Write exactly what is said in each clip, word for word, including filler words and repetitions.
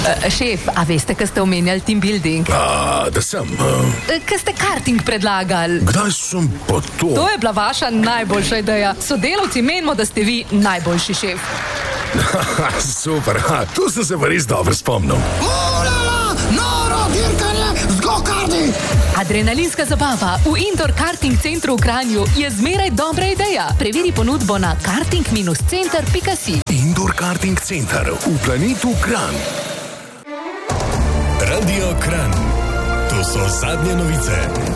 Uh, šef, a veste, kaj ste omenjali team building? A, da sem. Uh... Kaj ste karting predlagali? Kdaj sem pa to? To je bila vaša najboljša ideja. Sodelavci menimo, da ste vi najboljši šef. Super, ha, tu sem se pa res dobro spomnil. Ulala, noro dirkanje z go-karti! Adrenalinska zabava v Indoor Karting Centru v Kranju je zmeraj dobra ideja. Preveri ponudbo na karting center pika si. Indoor Karting Center v planetu Kranj. Radio Kranj. To so zadnje novice.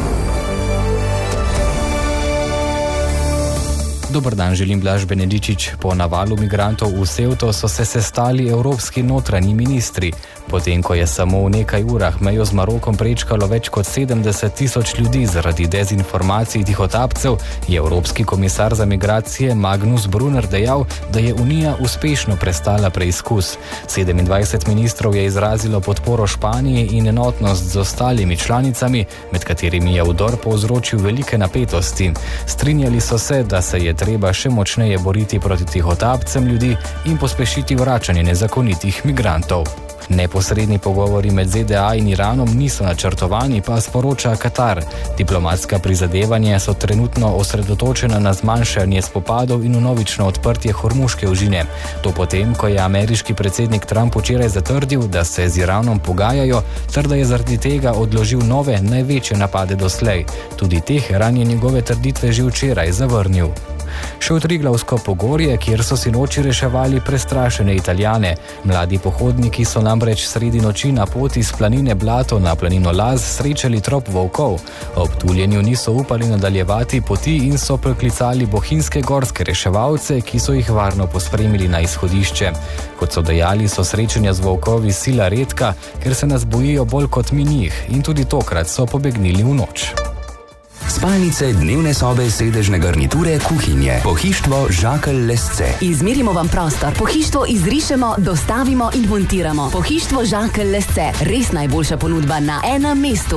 Dober dan, želim Blaž Benedičič. Po navalu migrantov v Ceuto so se sestali evropski notranji ministri. Potem, ko je samo v nekaj urah mejo z Marokom prečkalo več kot sedemdeset tisoč ljudi zaradi dezinformacij tihotapcev, je Evropski komisar za migracije Magnus Brunner dejal, da je Unija uspešno prestala preizkus. sedemindvajset ministrov je izrazilo podporo Španiji in enotnost z ostalimi članicami, med katerimi je vdor povzročil velike napetosti. Strinjali so se, da se je treba še močneje boriti proti tihotapcem ljudi in pospešiti vračanje nezakonitih migrantov. Neposredni pogovori med Z D A in Iranom niso načrtovani, pa sporoča Katar. Diplomatska prizadevanja so trenutno osredotočena na zmanjšanje spopadov in vnovično odprtje Hormuške ožine. To potem, ko je ameriški predsednik Trump včeraj zatrdil, da se z Iranom pogajajo, ter da je zaradi tega odložil nove, največje napade doslej. Tudi Teheran je njegove trditve že včeraj zavrnil. Še v Triglavsko pogorje, kjer so sinoči reševali prestrašene Italijane. Mladi pohodniki so namreč sredi noči na poti z planine Blato na planino Laz srečali trop volkov. Ob tuljenju niso upali nadaljevati poti in so preklicali bohinjske gorske reševalce, ki so jih varno pospremili na izhodišče. Kot so dejali, so srečanja z volkovi sila redka, ker se nas bojijo bolj kot mi njih, in tudi tokrat so pobegnili v noč. Spalnice, dnevne sobe, sedežne garniture, kuhinje. Pohištvo Žakelj Lesce. Izmerimo vam prostor, pohištvo izrišemo, dostavimo in montiramo. Pohištvo Žakelj Lesce. Res najboljša ponudba na enem mestu.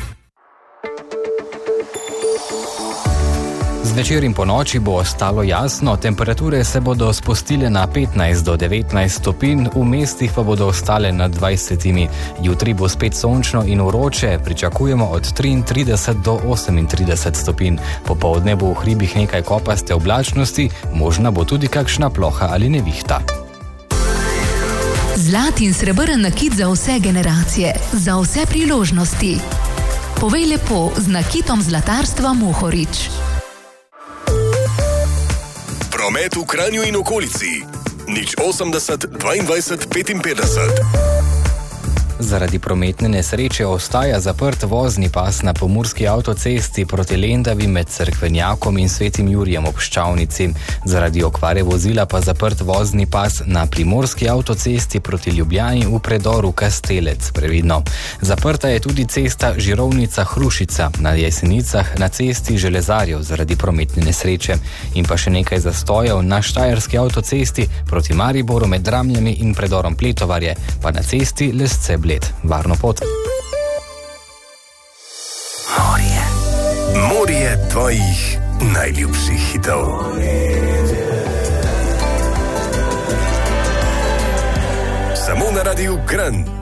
Zvečer in po noči bo ostalo jasno, temperature se bodo spustile na petnajst do devetnajst stopinj, v mestih pa bodo ostale nad dvajsetimi. Jutri bo spet sončno in vroče, pričakujemo od triintrideset do osemintrideset stopinj. Popoldne bo v hribih nekaj kopaste oblačnosti, možna bo tudi kakšna ploha ali nevihta. Zlat in srebrn nakit za vse generacije, za vse priložnosti. Povej lepo z nakitom zlatarstva Mohorič. Promet v Kranju in okolici. nič osemdeset dvaindvajset petinpetdeset. Zaradi prometne nesreče ostaja zaprt vozni pas na pomurski avtocesti proti Lendavi med Cerkvenjakom in Svetim Jurijem ob Ščavnici. Zaradi okvare vozila pa zaprt vozni pas na primorski avtocesti proti Ljubljani v predoru Kastelec. Previdno. Zaprta je tudi cesta Žirovnica-Hrušica na Jesenicah na cesti Železarjev zaradi prometne nesreče. In pa še nekaj zastojev na Štajerski avtocesti proti Mariboru med Dramljami in predorom Pletovarje, pa na cesti Lesce-Bled. Varno pot. Morje. Morje tvojih najljubših hitov. Samo na Radiu Kranj.